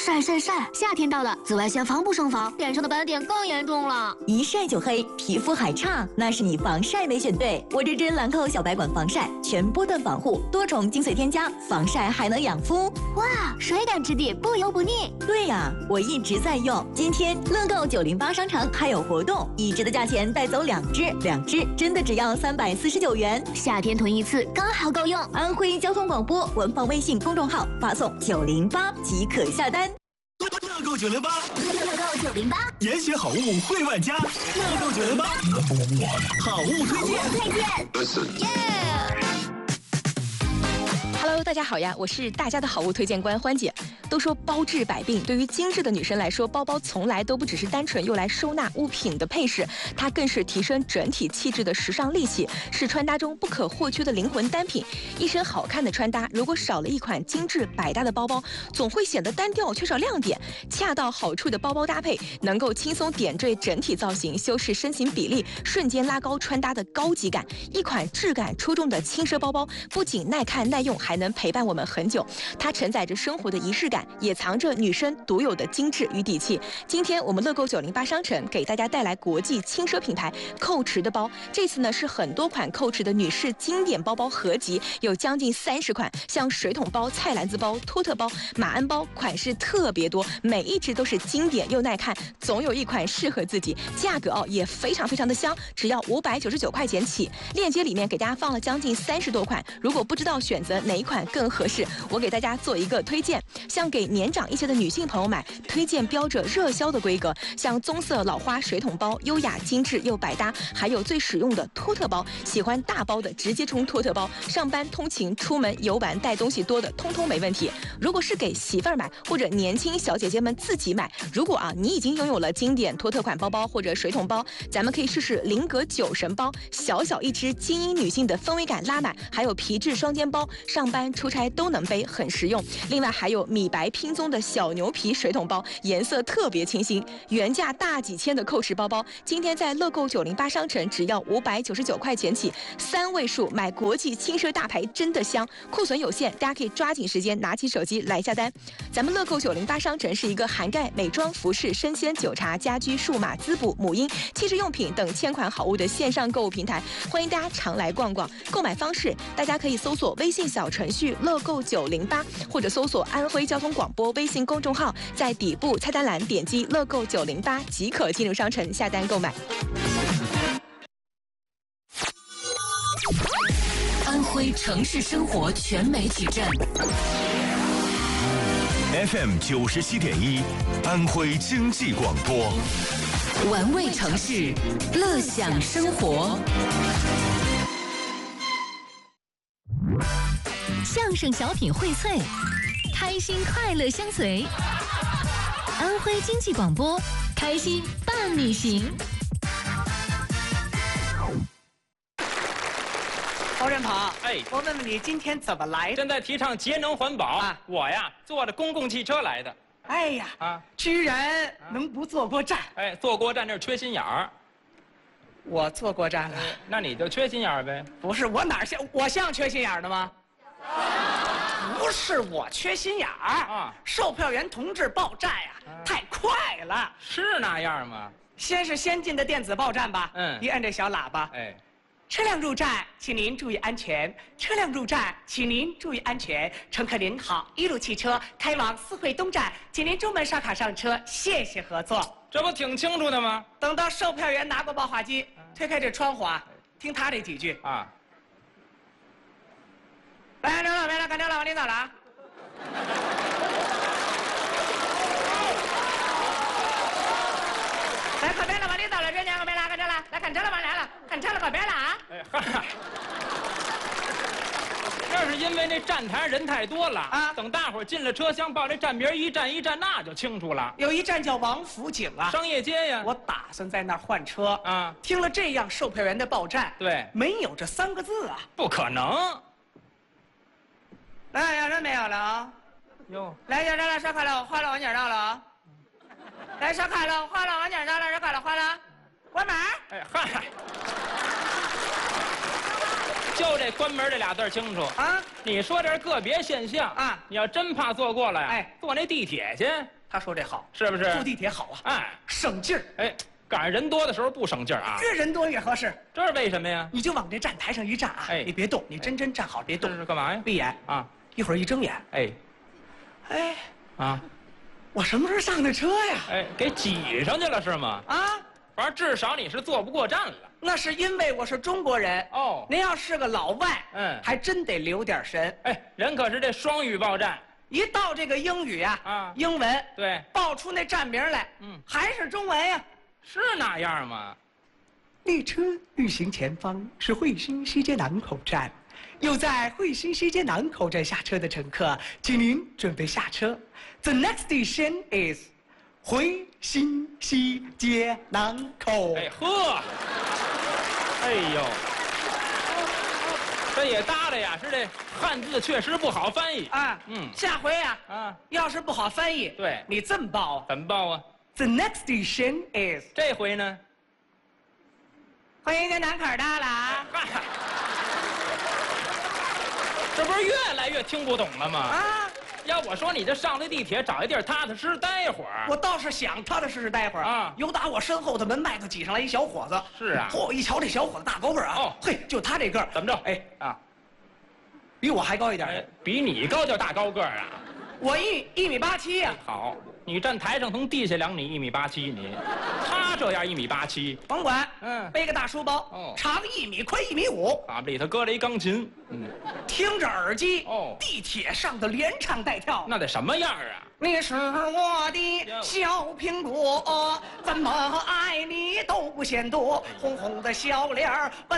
晒晒晒！夏天到了，紫外线防不胜防，脸上的斑点更严重了。 一晒就黑，皮肤还差，那是你防晒没选对。我这支兰蔻小白管防晒，全波段防护，多重精粹添加，防晒还能养肤。 哇，水感质地，不油不腻。 对呀，我一直在用。今天乐购908商城还有活动，1支的价钱带走2支，2支真的只要349元。 夏天囤一次刚好够用。 安徽交通广播官方微信公众号发送908即可下单。 乐购908， 乐购908， 严选好物惠万家。乐购908，好物推荐。 Hello， 大家好呀，我是大家的好物推荐官欢姐。都说包治百病，对于精致的女生来说，包包从来都不只是单纯用来收纳物品的配饰，它更是提升整体气质的时尚利器，是穿搭中不可或缺的灵魂单品。一身好看的穿搭，如果少了一款精致百搭的包包，总会显得单调，缺少亮点。恰到好处的包包搭配，能够轻松点缀整体造型，修饰身形比例，瞬间拉高穿搭的高级感。一款质感出众的轻奢包包，不仅耐看耐用，还能陪伴我们很久。它承载着生活的仪式感，也藏着女生独有的精致与底气。今天我们乐购908商城给大家带来国际轻奢品牌Coach的包，这次呢是很多款Coach的女士经典包包合集，有将近30款，像水桶包、菜篮子包、托特包、马鞍包，款式特别多，每一只都是经典又耐看，总有一款适合自己。价格也非常的香，只要599块钱起。链接里面给大家放了将近30多款，如果不知道选择哪一款更合适，我给大家做一个推荐。像给年长一些的女性朋友买，推荐标着热销的规格，像棕色老花水桶包，优雅精致又百搭，还有最实用的托特包，喜欢大包的直接冲托特包，上班通勤出门游玩带东西多的通通没问题。如果是给媳妇儿买或者年轻小姐姐们自己买，如果你已经拥有了经典托特款包包或者水桶包，咱们可以试试菱格9神包，小小一只，精英女性的氛围感拉满，还有皮质双肩包，上班出差都能背，很实用。另外还有米白拼棕的小牛皮水桶包，颜色特别清新，原价大几千的Coach包包，今天在乐购908商城只要599块钱起，3位数买国际轻奢大牌真的香，库存有限，大家可以抓紧时间拿起手机来下单。咱们乐购908商城是一个涵盖美妆、服饰、生鲜、酒茶、家居、数码、滋补、母婴、汽车用品等1000款好物的线上购物平台，欢迎大家常来逛逛。购买方式，大家可以搜索微信小程序乐购908，或者搜索安徽交通广播微信公众号，在底部菜单栏点击乐购908即可进入商城下单购买。 安徽城市生活全媒体站 FM 97.1，安徽经济广播， 玩味城市，乐享生活。相声小品荟萃，开心快乐相随。安徽经济广播，开心伴你行。 高振鹏， 哎， 我问问你，今天怎么来的？ 正在提倡节能环保啊！ 我呀，坐着公共汽车来的。 哎呀，居然能不坐过站？ 哎，坐过站那是缺心眼儿。 我坐过站了， 那你就缺心眼儿呗？ 不是，我哪像我像缺心眼儿的吗？不是我缺心眼儿啊！售票员同志报站呀，太快了。 是那样吗？ 先是先进的电子报站吧，一摁这小喇叭， 哎。 车辆入站，请您注意安全。车辆入站，请您注意安全。乘客您好，一路汽车开往四惠东站，请您中门刷卡上车，谢谢合作。 这不挺清楚的吗？ 等到售票员拿过报话机，推开这窗户听他这几句啊。 来，张老妹了，赶车了，往里走了啊。来，可别了，往里走了，这两个没拉，赶车了，来赶车了，往来了，赶车了，可别了啊！ 哎嗨，这是因为那站台人太多了啊！等大伙儿进了车厢，报这站名一站一站，那就清楚了。 有一站叫王府井啊， 商业街呀。 我打算在那儿换车啊。 听了这样售票员的报站， 对， 没有这3个字啊， 不可能。 来，有人没有了啊？ 哟， 来，有人来刷卡了，我花了，往哪儿到了啊？来，刷卡了，花了，往哪儿到了？刷卡了，花了，关门。 哎嗨，就这关门这俩字清楚啊！你说这是个别现象啊！你要真怕坐过了呀，坐那地铁去。 他说这好， 是不是？ 坐地铁好啊， 哎， 省劲儿。 哎，赶上人多的时候不省劲儿啊。 越人多越合适。 这是为什么呀？ 你就往这站台上一站啊， 哎你别动，你真站好，别动。 这是干嘛呀？ 闭眼啊， 一会儿一睁眼， 哎， 哎， 啊， 我什么时候上的车呀？ 哎，给挤上去了是吗？ 啊， 反正至少你是坐不过站了。 那是因为我是中国人哦。 您要是个老外，还真得留点神。 哎，人可是这双语报站。 一到这个英语啊，英文对， 报出那站名来，还是中文呀， 是那样吗？ 列车运行前方是惠新西街南口站，有在惠新西街南口站下车的乘客，请您准备下车。The next station is 惠新西街南口。 哎呵，哎呦，这也搭的呀，是这汉字确实不好翻译啊。下回呀，要是不好翻译， 对， 你这么报啊？ 怎么报啊 ？The next station is 这回呢？ 惠新街南口到了啊！ 嗨，这不是越来越听不懂了吗？ 啊！ 要我说，你这上了地铁，找一地儿踏踏实实待会儿。 我倒是想踏踏实实待会儿啊。有打我身后的门外头挤上来一小伙子。 是啊。 嚯！一瞧这小伙子大高个儿啊。哦。嘿，就他这个儿， 怎么着？ 哎啊， 比我还高一点。 哎，比你高叫大高个儿啊？ 我1.87米呀。 好，你站台上从地下量你1.87米，你他这样1.87米， 甭管，背个大书包，长1米，宽1.5米， 啊，里头搁了一钢琴， 听着耳机，地铁上的连唱带跳， 那得什么样啊？ 你是我的小苹果，怎么爱你都不嫌多，红红的小脸儿。